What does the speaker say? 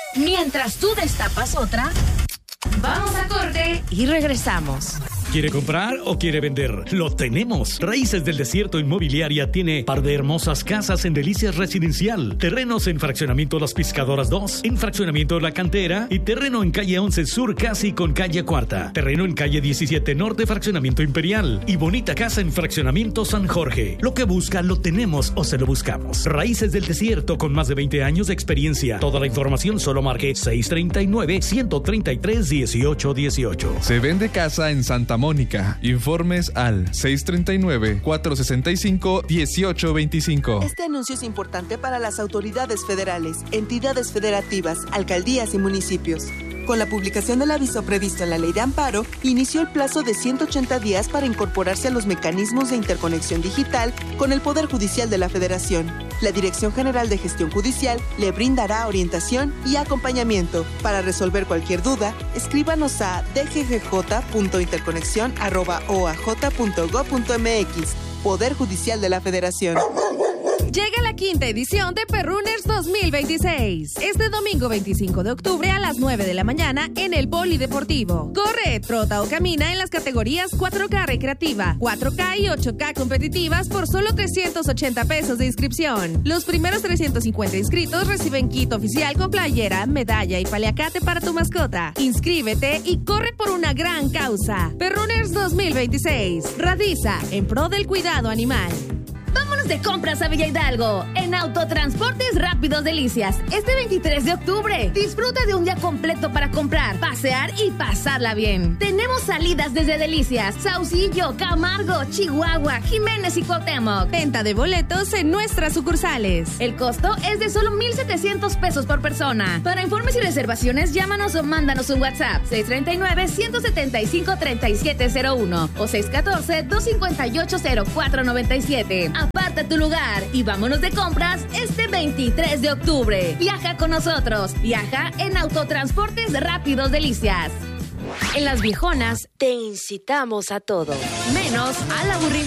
Mientras tú destapas otra, vamos a corte y regresamos. ¿Quiere comprar o quiere vender? ¡Lo tenemos! Raíces del Desierto Inmobiliaria tiene par de hermosas casas en Delicias Residencial, terrenos en Fraccionamiento Las Pescadoras 2, en Fraccionamiento La Cantera y terreno en Calle 11 Sur casi con Calle Cuarta, terreno en Calle 17 Norte Fraccionamiento Imperial y bonita casa en Fraccionamiento San Jorge. Lo que busca lo tenemos o se lo buscamos. Raíces del Desierto con más de 20 años de experiencia. Toda la información solo marque 639-133-1818. Se vende casa en Santa Mónica. Informes al 639-465-1825. Este anuncio es importante para las autoridades federales, entidades federativas, alcaldías y municipios. Con la publicación del aviso previsto en la Ley de Amparo, inició el plazo de 180 días para incorporarse a los mecanismos de interconexión digital con el Poder Judicial de la Federación. La Dirección General de Gestión Judicial le brindará orientación y acompañamiento. Para resolver cualquier duda, escríbanos a dggj.interconexión@oaj.gov.mx. Poder Judicial de la Federación. Llega la quinta edición de Perrunners 2026. Este domingo 25 de octubre a las 9 de la mañana en el Polideportivo. Corre, trota o camina en las categorías 4K recreativa, 4K y 8K competitivas por solo 380 pesos de inscripción. Los primeros 350 inscritos reciben kit oficial con playera, medalla y paliacate para tu mascota. Inscríbete y corre por una gran causa. Perrunners 2026. Radiza en pro del cuidado animal. Vámonos de compras a Villa Hidalgo, en Autotransportes Rápidos Delicias, este 23 de octubre. Disfruta de un día completo para comprar, pasear y pasarla bien. Tenemos salidas desde Delicias, Saucillo, Camargo, Chihuahua, Jiménez y Cuauhtémoc. Venta de boletos en nuestras sucursales. El costo es de solo 1,700 pesos por persona. Para informes y reservaciones, llámanos o mándanos un WhatsApp 639-175-3701 o 614-258-0497. Aparta tu lugar y vámonos de compras este 23 de octubre. Viaja con nosotros. Viaja en Autotransportes Rápidos Delicias. En Las Viejonas te incitamos a todo, menos al aburrimiento.